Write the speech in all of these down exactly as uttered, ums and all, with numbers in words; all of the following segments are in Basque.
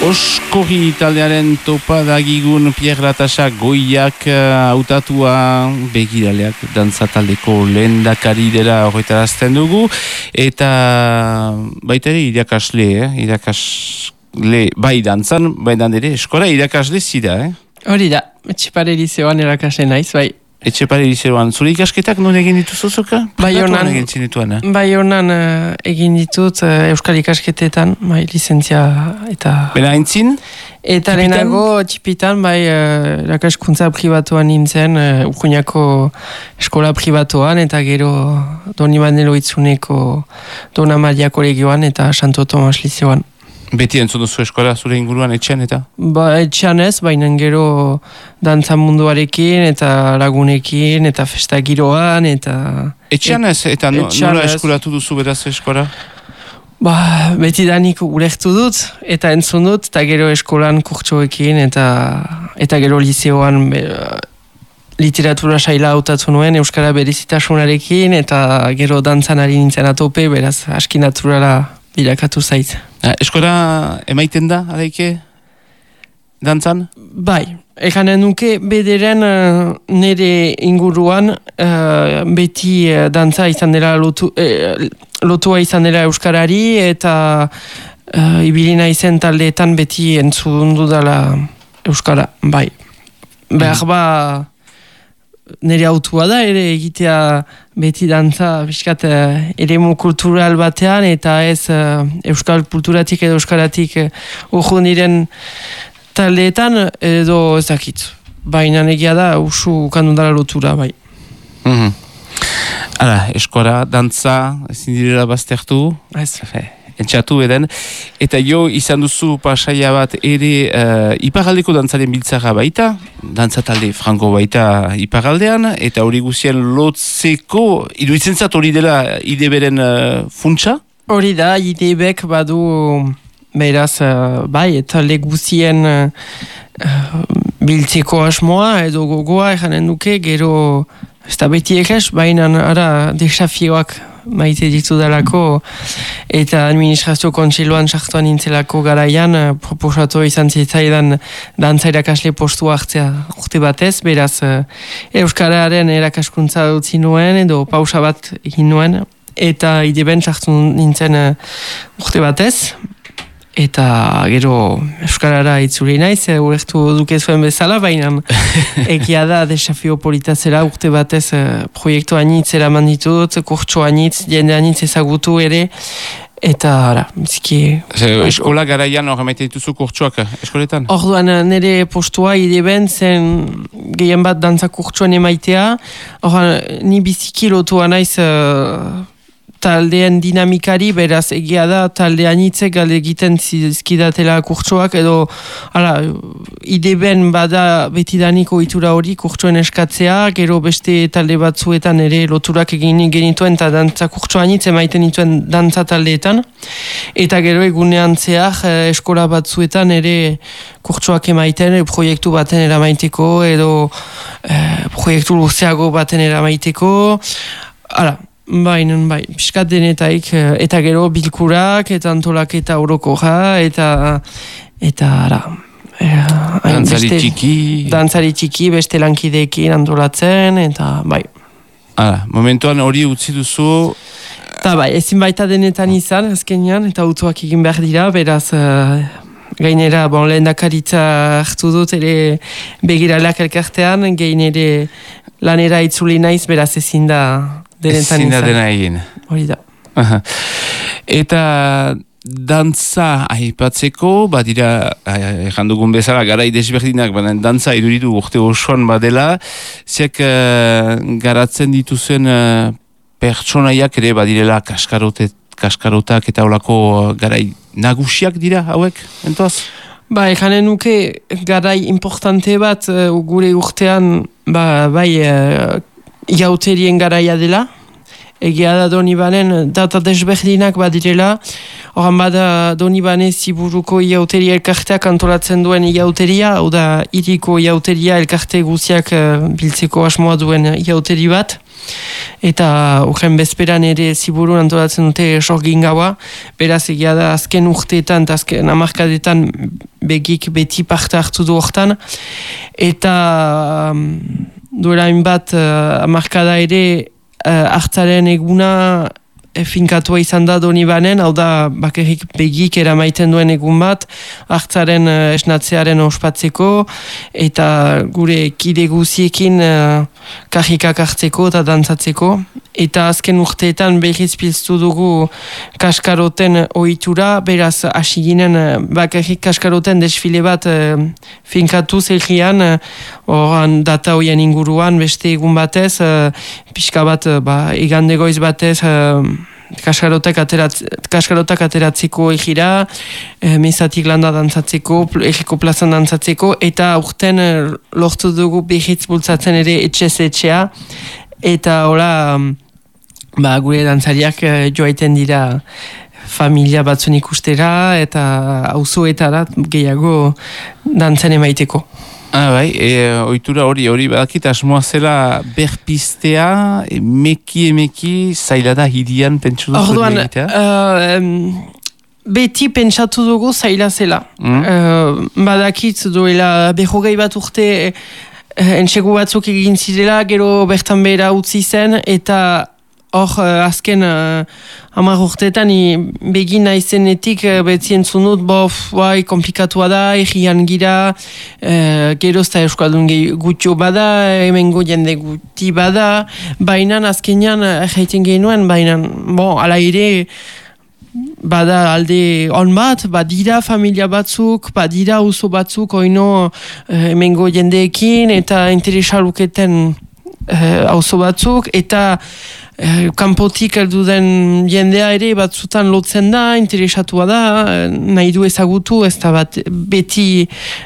Oskorri taldearen topa dagigun Pierre Latasa goiak hautatua uh, begiraleak dantza taldeko lehendakari dela horretarazten dugu eta baita ere irakasle, eh? irakasle bai dantzan, bai ere eskola irakasle zida, eh? Hori da, Etxepare lizeoan irakasle naiz, bai. Etxepare lizeoan, zure ikasketak non egin dituzuzuka? Bai honan, eh? bai honan uh, egin ditut uh, euskal ikasketetan, bai lizentzia eta... Bela haintzin? Eta lehenago txipitan, bai uh, irakaskuntza pribatuan nintzen, uh, Urruñako eskola pribatuan, eta gero Doni Bandelo Itzuneko Dona Maria kolegioan eta Santo Tomas lizeoan. Beti entzun duzu eskola zure inguruan etxean eta? Ba, etxean ez, baina gero dantza munduarekin eta lagunekin eta festa giroan eta... Etxean ez? Eta no, nola eskuratu duzu beraz eskola? Ba, beti danik ulertu dut eta entzun dut eta gero eskolan kurtsoekin eta eta gero lizeoan be, literatura saila hautatu nuen euskara berezitasunarekin eta gero dantzan ari nintzen atope, beraz aski naturala bilakatu zait. Eskola emaiten da, adaike, dantzan? Bai, ekanen nuke bederen uh, nire inguruan uh, beti uh, dantza izan dela lotu, eh, lotua izan dela euskarari eta uh, ibilina izen taldeetan beti entzundu dela euskara, bai. Behar ba... Nire autua da, ere egitea beti dantza biskat uh, eremu kultural batean eta ez uh, euskal kulturatik edo euskaratik uh, urru niren taldeetan edo ez dakit. Baina negia da, usu kandundara lotura, bai. Mm-hmm. Hala, eskora, dantza, ezin direla baztertu. Ez. Entxatu eden, eta jo izan duzu pasaia bat ere uh, iparaldeko dantzaren biltzara baita, dantza talde frango baita iparaldean, eta hori guzien lotzeko, iruditzen zat hori dela ideberen uh, funtsa? Hori da, idebek badu beraz, uh, bai, talde guzien uh, biltzeko asmoa edo gogoa eranen duke, gero ez da beti egez, baina ara desafioak maite ditu dalako eta administrazio kontseiluan sartuan nintzelako garaian uh, proposatu izan zitzaidan dantza irakasle postua hartzea urte batez, beraz uh, euskararen erakaskuntza utzi nuen edo pausa bat egin nuen eta ideben sartu nintzen uh, urte batez eta gero euskarara itzuli naiz, ulertu duke zuen bezala, baina egia da desafio politazera urte batez uh, proiektu anitz eraman ditut, kurtso anitz, jende anitz ezagutu ere, eta ara, biziki... Eskola garaian hor emaite dituzu kurtsoak eskoletan? Orduan nire postua ideben zen gehien bat dantza kurtsoan emaitea, orduan ni biziki lotua naiz... Uh, taldeen dinamikari, beraz egia da talde anitzek galde egiten zizkidatela kurtsoak edo ala, ideben bada betidanik ohitura hori kurtsoen eskatzea, gero beste talde batzuetan ere loturak egin genituen eta dantza kurtso anitz emaiten dituen dantza taldeetan eta gero egunean zehar eskola batzuetan ere kurtsoak emaiten proiektu baten eramaiteko edo eh, proiektu luzeago baten eramaiteko ala, Baina, bai, piskat denetaik, eta gero bilkurak, eta antolaketa orokorra, eta, eta, ara, dantzari txiki, dantzari txiki, beste lankideekin antolatzen, eta, bai. Hala, momentuan hori utzi duzu... Eta, bai, ezin baita denetan izan, azkenean, eta autoak egin behar dira, beraz, uh, gainera, bon, lehen dakaritza hartu dut, ere begiraleak elkartean, gainera lanera itzuli naiz, beraz ezin da... Ezin da dena egin. Hori da. Eta dantza aipatzeko, badira, ejan dugun bezala, garai desberdinak, baina dantza iduridu urte osoan badela, ziak uh, garatzen dituzen uh, pertsonaiak ere badirela kaskarote, kaskarotak eta olako uh, garai nagusiak dira hauek, entoaz? Ba, ekanen nuke garai importante bat uh, gure urtean, ba, bai... Uh, Iauterien garaia dela, egia da Donibanen data desberdinak badirela, horan bada Donibane ziburuko iauteria elkarteak antolatzen duen iauteria, hau da iriko iauteria elkarte guziak uh, biltzeko asmoa duen iauteri bat, eta horren bezperan ere ziburun antolatzen dute sorgin gaua, beraz egia da azken urteetan eta azken hamarkadetan begik beti parte hartu du hortan, eta um, duela hainbat uh, hamarkada ere uh, hartzaren eguna finkatua izan da Donibanen, hau da bakarrik begik eramaiten duen egun bat, hartzaren uh, esnatzearen ospatzeko, eta gure kide guziekin uh, kajikak hartzeko eta dantzatzeko. Eta azken urteetan berriz piztu dugu kaskaroten ohitura, beraz hasi ginen uh, bakarrik kaskaroten desfile bat uh, finkatu zelgian, horan uh, data hoien inguruan beste egun batez, uh, pixka bat uh, ba, igande goiz batez, uh, Kaskarotak, ateratz, kaskarotak ateratzeko egira, e, mezatik landa dantzatzeko, egiko plazan dantzatzeko, eta urten e, lortu dugu behitz bultzatzen ere etxez etxea, eta hola, ba, gure dantzariak e, joaiten dira familia batzun ikustera, eta auzoetara gehiago dantzen emaiteko. Ah, bai, e, ohitura hori, hori badakit asmoa zela berpistea, e, meki emeki zaila da hirian pentsu duzu Orduan, uh, beti pentsatu dugu zaila zela. Mm. Uh, badakit duela behogei bat urte uh, entsegu batzuk egin zirela, gero bertan behera utzi zen, eta hor, uh, azken uh, hamar urteetan begin naizenetik uh, betzien zunut, bof, bai, komplikatua da, egian gira, uh, gero ez da euskaldun gutxo bada, hemengo jende guti bada, baina azkenean jaiten genuen, baina, bon, ala ere, bada alde on bat, badira familia batzuk, badira uso batzuk, oino uh, hemengo jendeekin, eta interesaluketen auzo uh, batzuk, eta uh, kanpotik heldu den jendea ere batzutan lotzen da, interesatua da, nahi du ezagutu, ez da bat beti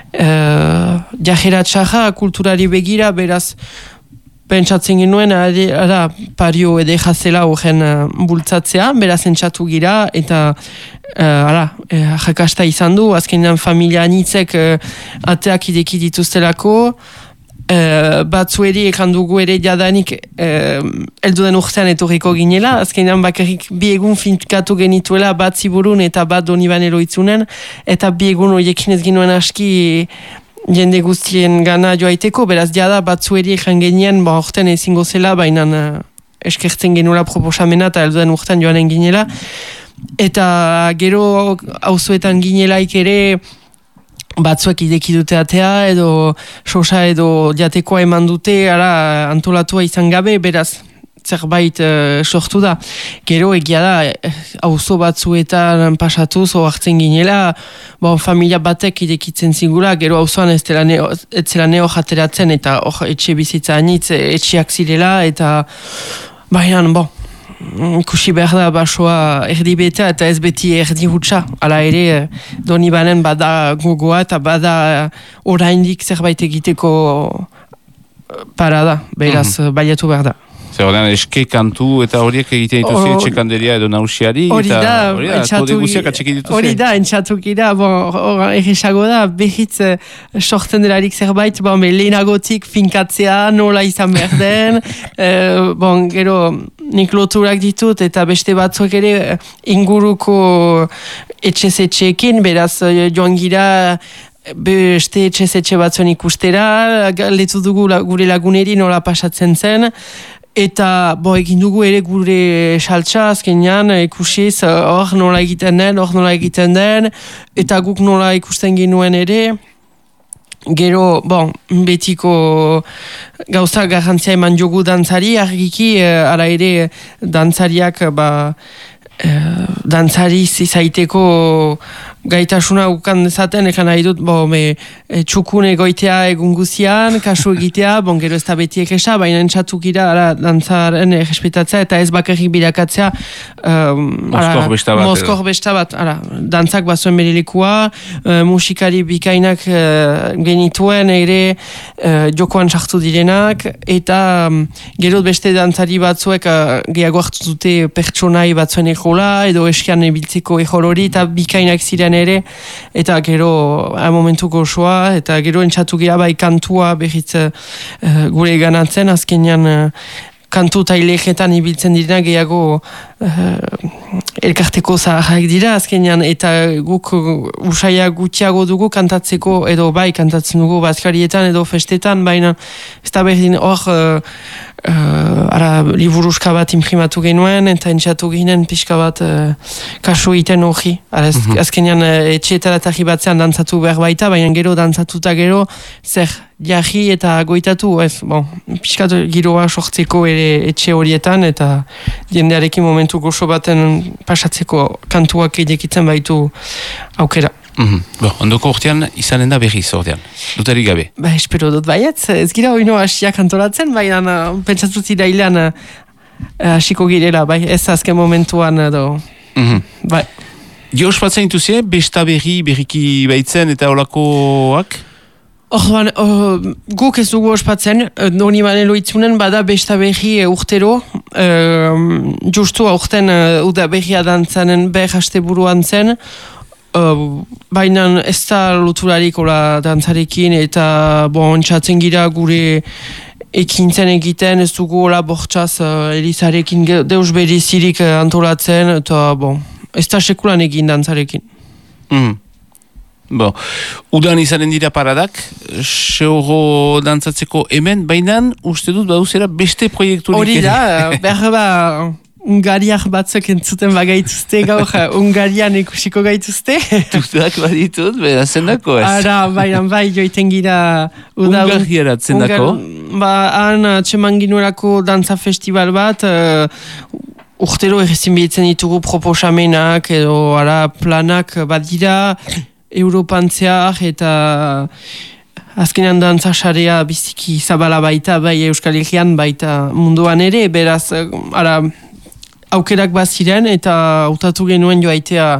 uh, jajera txaja, kulturari begira, beraz pentsatzen genuen, ara pario edeja zela horren uh, bultzatzea, beraz entzatu gira, eta uh, ara, uh, jakasta izan du, azkenean familia anitzek uh, ateak ideki dituztelako, Uh, batzu eri ekan dugu ere jadanik uh, elduden urtean etorriko ginela, azkenean bakarrik bi egun finkatu genituela bat ziburun eta bat Donibane loitzunen, eta bi egun horiekin ez ginuen aski jende guztien gana joaiteko, beraz jada batzu eri ekan genien, ba urtean ezingo zela, baina uh, eskertzen genuela proposamena eta elduden urtean joanen ginela, eta gero auzoetan ginelaik ere batzuek ideki dute atea, edo sosa edo jatekoa eman dute, ara antolatua izan gabe, beraz zerbait uh, sortu da. Gero egia da, auzo batzuetan pasatuz, oartzen ginela, bon, familia batek idekitzen zingula, gero auzoan ez zela neo jateratzen, eta hor etxe bizitza anitz, etxeak zirela, eta baina, bon, ikusi behar da basoa erdi beta eta ez beti erdi hutsa. Hala ere, Donibanen bada gogoa eta bada oraindik zerbait egiteko parada, beraz, mm-hmm. baiatu behar da. Zer horrean eske kantu eta horiek egiten dituzi etxe kanderia edo nausiari. Hori da, hori da, entxatu gira, bon, egisago da, behitz sortzen delarik zerbait, bon, lehenagotik finkatzea, nola izan behar den, uh, bon, gero nik loturak ditut eta beste batzuek ere inguruko etxe-etxeekin, beraz joan gira beste etxe-etxe batzuen ikustera, galdetu dugu gure laguneri nola pasatzen zen, eta bo, egin dugu ere gure saltsa azkenean ikusiz hor nola egiten den, hor nola egiten den, eta guk nola ikusten genuen ere. Gero, bon, betiko gauza garrantzia eman jogu dantzari, argiki, eh, ara ere dantzariak, ba, eh, dantzari zizaiteko gaitasuna ukan dezaten, ekan nahi dut, bo, me, e, txukun egoitea egun guzian, kasu egitea, bon, gero ez da beti ekesa, baina entxatu gira, ara, dantzaren errespetatzea, eta ez bakarrik bilakatzea, um, Moskor besta bat. Moskor besta bat, ara, dantzak bazuen berelekua, uh, musikari bikainak uh, genituen, ere uh, jokoan sartu direnak, eta um, gero beste dantzari batzuek uh, gehiago hartu dute pertsonai batzuen ejola, edo eskian ebiltzeko ejol hori, eta bikainak ziren ere, eta gero a momentuko osoa, eta gero entxatu gira bai kantua behitz uh, gure ganatzen, azkenean uh, kantu tailejetan ibiltzen dira gehiago uh, elkarteko zaharrak dira azkenean, eta guk usaia gutxiago dugu kantatzeko, edo bai kantatzen dugu bazkarietan edo festetan, baina ez da berdin hor uh, uh, ara liburuska bat imprimatu genuen eta entxatu ginen pixka bat uh, kasu iten hori. Ara, mm-hmm. Azkenean uh, etxeetara tarri batzean dantzatu behar baita, baina gero dantzatuta gero zer jarri eta goitatu, ez, bon, pixkat giroa sortzeko ere etxe horietan eta jendearekin momentu gozo baten pasatzeko kantuak edekitzen baitu aukera. Mm-hmm. Bo, ondoko urtean izanen da berriz ordean, dutarik gabe. Ba, espero dut baiet, ez gira oino hasiak antolatzen, baina uh, pentsatu zira hilean hasiko uh, girela, bai, ez azken momentuan edo, mm-hmm. bai. Gio ospatzen dituzie, besta berri, berriki baitzen eta olakoak? Orduan, uh, guk ez dugu ospatzen, noni manelo itzunen bada besta berri urtero, uh, justu aurten uh, uda berria dantzanen ber haste buruan zen, uh, baina ez da loturarik ola dantzarekin eta bon, txatzen gira gure ekintzen egiten, ez dugu ola bortxaz uh, Elizarekin deus berezirik uh, antolatzen, eta bon, ez da sekulan egin dantzarekin. Mm. Bo, udan izanen dira paradak, seoro dantzatzeko hemen, bainan, uste dut baduzera beste proiekturik. Hori da, behar ba, Ungariak batzuk entzuten bagaituzte gaur, Ungarian ikusiko gaituzte. Tutak baditut, bera zendako ez? Ara, baina bai, joiten gira... Ungariara zendako? Ba, han txeman ginuelako dantza festival bat, uh, urtero errezin behitzen ditugu proposamenak, edo ara planak bat dira, Europantzeak eta azkenean dantza sarea biziki zabala baita, bai Euskal Herrian baita munduan ere, beraz ara, aukerak baziren eta hautatu genuen joaitea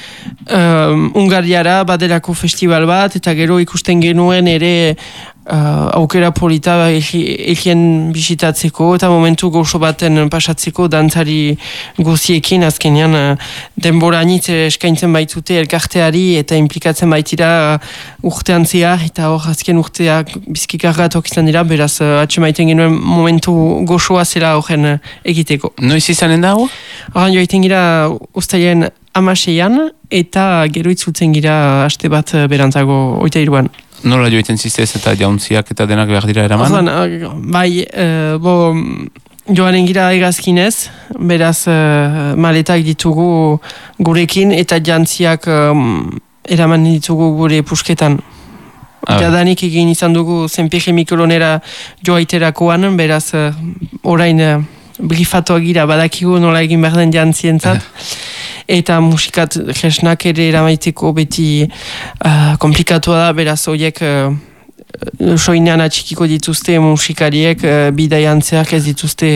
um, Ungariara baderako festival bat, eta gero ikusten genuen ere uh, aukera polita egien bisitatzeko eta momentu gozo baten pasatzeko dantzari guziekin, azkenean uh, denbora anitz eskaintzen baitute elkarteari eta implikatzen baitira uh, urtean zehar, eta hor azken urteak bizkikargatok izan dira, beraz uh, atxemaiten genuen momentu gozoa zela horren uh, egiteko. Noiz izanen da hor? Horren joaiten gira ustaien amaseian eta gero itzultzen gira aste bat berantzago oita iruan. Nola joiten ziztez eta jauntziak eta denak behar dira eraman? Orduan, bai, uh, bo, joanen gira egazkinez, beraz uh, maletak ditugu gurekin eta jantziak um, eraman ditugu gure pusketan. Ah, jadanik egin izan dugu Zenpege Mikolonera joaiterakoan, beraz uh, orain uh, brifatoa gira badakigu nola egin behar den jantzientzat. Eta musikat jesnak ere eramaiteko beti uh, komplikatua da, beraz horiek uh, soinean atxikiko dituzte musikariek, uh, bidaiantzeak ez dituzte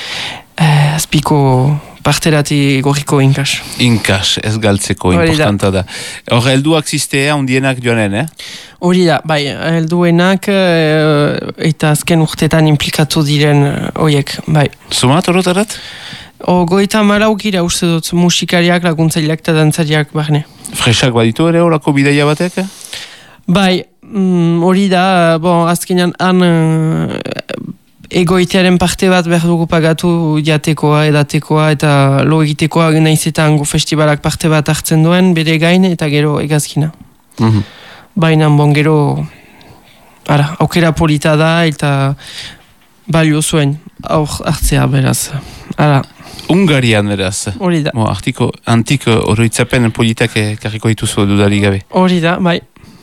uh, azpiko parterati gorriko inkas. Inkas, ez galtzeko, importanta da. Hor, helduak zistea, undienak joanen, eh? Hori da, bai, helduenak uh, eta azken urtetan implikatu diren horiek, uh, bai. Zumat, horotarat? O, goita marau gira uste dut musikariak, laguntzaileak eta dantzariak barne. Fresak baditu ere horako bidaia batek? Bai, hori mm, da, bon, azkenean han uh, egoitearen parte bat behar dugu pagatu jatekoa, edatekoa eta lo egitekoa nahiz eta hango festivalak parte bat hartzen duen, bere gain eta gero egazkina. Mm-hmm. Baina, bon, gero ara, aukera polita da eta balio zuen aur hartzea beraz. Ara. Ungarian beraz. Hori da. Mo, artiko, antik oroitzapen politak karriko dituzu dudari gabe. Hori da, bai.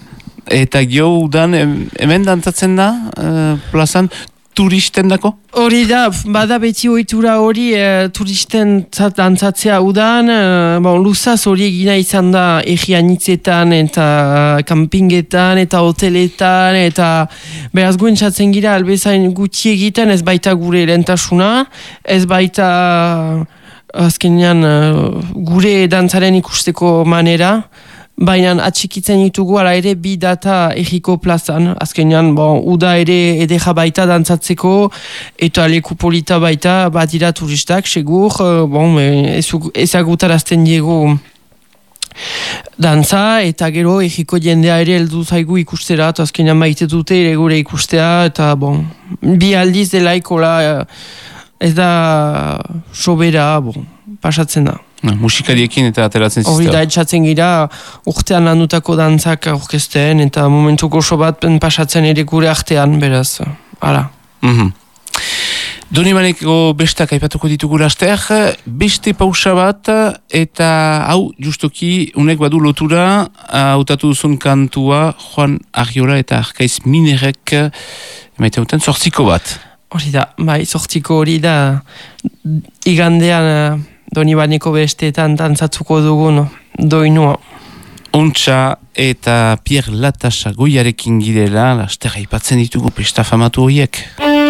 Eta gio udan hemen dantzatzen da, uh, plazan, turisten dako? Hori da, bada beti ohitura hori e, turisten dantzatzea udan, e, bon, luzaz hori egina izan da egianitzetan eta kampingetan eta hoteletan eta beraz guen txatzen gira albezain gutxi egiten, ez baita gure lehentasuna, ez baita azkenean gure dantzaren ikusteko manera, baina atxikitzen ditugu ala ere bi data egiko plazan, azkenean bon, uda ere edera baita dantzatzeko eta leku polita baita badira turistak, segur, bon, ezagutarazten diegu dantza eta gero egiko jendea ere heldu zaigu ikustera, eta azkenean maite dute ere gure ikustea, eta bon, bi aldiz delaikola ez da sobera, bon, pasatzen da. No, musikariekin eta ateratzen zizte. Hori da, etxatzen gira, urtean landutako dantzak orkesten, eta momentuko oso bat pasatzen ere gure artean, beraz, hala. Mm-hmm. Donibaneko bestak aipatuko ditugu laster, beste pausa bat, eta hau, justoki, unek badu lotura, hautatu duzun kantua, Juan Arriola eta Arkaiz Minerek, emaite duten, sortziko bat. Hori da, bai, sortziko hori da, igandean Donibaneko besteetan dantzatzuko dugun doinua. Ontsa eta Pierre Latasa goiarekin girela, laster aipatzen ditugu pesta famatu horiek.